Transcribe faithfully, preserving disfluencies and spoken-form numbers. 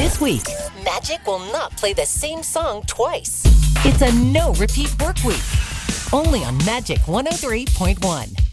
This week, Magic will not play the same song twice. It's a no repeat work week. Only on Magic one oh three point one.